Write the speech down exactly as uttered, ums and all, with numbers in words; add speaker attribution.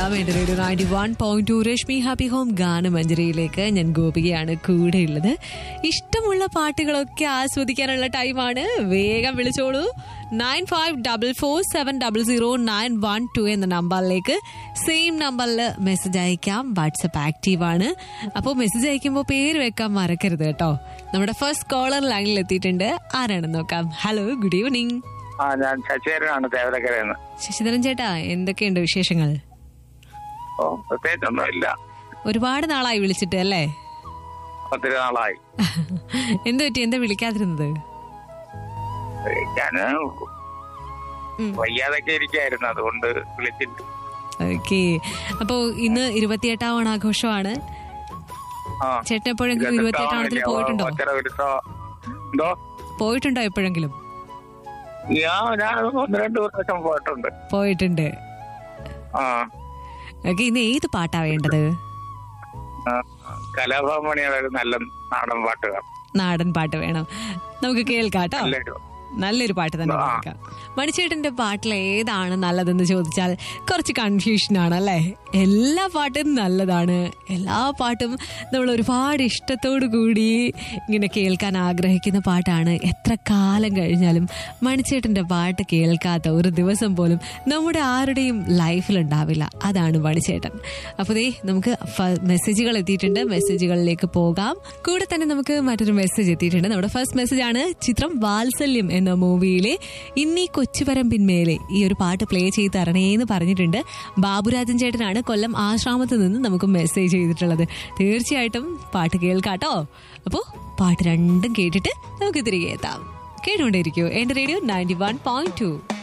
Speaker 1: കേൾക്കാം എന്റെ radio ninety one point two Rashmi happy home ഗാനമഞ്ജരിയിലേക്ക്. ഞാൻ ഗോപികയാണ് കൂടെയുള്ളത്. ഇഷ്ടമുള്ള പാട്ടുകളൊക്കെ ആസ്വദിക്കാനുള്ള ടൈമാണ്. വേഗം വിളിച്ചോളൂ. Nine five double four seven double zero nine one two എന്ന നമ്പറിലേക്ക് സെയിം നമ്പറിൽ മെസ്സേജ് അയക്കാം. വാട്സപ്പ് ആക്റ്റീവ് ആണ്. അപ്പോൾ മെസ്സേജ് അയക്കുമ്പോൾ പേര് വെക്കാൻ മറക്കരുത് കേട്ടോ. നമ്മുടെ ഫസ്റ്റ് കോളർ ലൈനിൽ എത്തിയിട്ടുണ്ട്. ആരാണെന്ന് നോക്കാം. Hello, good evening.
Speaker 2: ആ ഞാൻ ശശിധരനാണ് ദേവതക്കരയെന്ന്.
Speaker 1: ശശിധരൻ ചേട്ടാ, എന്തൊക്കെയുണ്ട് വിശേഷങ്ങൾ?
Speaker 2: ഓ പ്രത്യേകിച്ചൊന്നും ഇല്ല.
Speaker 1: ഒരുപാട് നാളായി വിളിച്ചിട്ട് അല്ലേ?
Speaker 2: ഒത്തിരി നാളായി.
Speaker 1: എന്ത് പറ്റി, എന്താ വിളിക്കാതിരുന്നത്?
Speaker 2: ഞാന് വയ്യാതൊക്കെ ഇരിക്കായിരുന്നു, അതുകൊണ്ട് വിളിച്ചിട്ട്.
Speaker 1: ഓക്കെ. അപ്പൊ ഇന്ന് ഇരുപത്തിയെട്ടാം ഓണാഘോഷമാണ്. ചേട്ടൻ എപ്പോഴെങ്കിലും ഇരുപത്തിയെട്ടാം ഓണത്തിന് പോയിട്ടുണ്ടോ?
Speaker 2: എന്തോ
Speaker 1: പോയിട്ടുണ്ടോ എപ്പോഴെങ്കിലും?
Speaker 2: ഞാൻ ഒന്ന് രണ്ട് വർഷം പോയിട്ടുണ്ട്.
Speaker 1: പോയിട്ടുണ്ട്. ഓക്കെ. ഇന്ന് ഏത് പാട്ടാ വേണ്ടത്?
Speaker 2: കലാഭവമണിയുടെ നല്ല നാടൻ പാട്ട്.
Speaker 1: നാടൻ പാട്ട് വേണം. നമുക്ക് കേൾക്കാട്ടോ. നല്ലൊരു പാട്ട് തന്നെ കേൾക്കാം. മണിച്ചേട്ടന്റെ പാട്ടിൽ ഏതാണ് നല്ലതെന്ന് ചോദിച്ചാൽ കുറച്ച് കൺഫ്യൂഷൻ ആണ് അല്ലേ? എല്ലാ പാട്ടും നല്ലതാണ്. എല്ലാ പാട്ടും നമ്മൾ ഒരുപാട് ഇഷ്ടത്തോടു കൂടി ഇങ്ങനെ കേൾക്കാൻ ആഗ്രഹിക്കുന്ന പാട്ടാണ്. എത്ര കാലം കഴിഞ്ഞാലും മണിച്ചേട്ടന്റെ പാട്ട് കേൾക്കാത്ത ഒരു ദിവസം പോലും നമ്മുടെ ആരുടെയും ലൈഫിലുണ്ടാവില്ല. അതാണ് മണിച്ചേട്ടൻ. അപ്പോൾ ദേ നമുക്ക് മെസ്സേജുകൾ എത്തിയിട്ടുണ്ട്. മെസ്സേജുകളിലേക്ക് പോകാം. കൂടെ തന്നെ നമുക്ക് മറ്റൊരു മെസ്സേജ് എത്തിയിട്ടുണ്ട്. നമ്മുടെ ഫസ്റ്റ് മെസ്സേജ് ആണ്. ചിത്രം വാത്സല്യം എന്ന മൂവിയിലെ ഇന്നീ കൊച്ചുപരമ്പിന്മേലെ ഈ ഒരു പാട്ട് പ്ലേ ചെയ്ത് തരണേന്ന് പറഞ്ഞിട്ടുണ്ട്. ബാബുരാജൻ ചേട്ടനാണ് കൊല്ലം ആശ്രാമത്ത് നിന്ന് നമുക്ക് മെസ്സേജ് ചെയ്തിട്ടുള്ളത്. തീർച്ചയായിട്ടും പാട്ട് കേൾക്കാട്ടോ. അപ്പോൾ പാട്ട് രണ്ടും കേട്ടിട്ട് നമുക്ക് തിരികെ എത്താം. കേട്ടുകൊണ്ടേയിരിക്കൂ എന്റെ radio ninety one point two.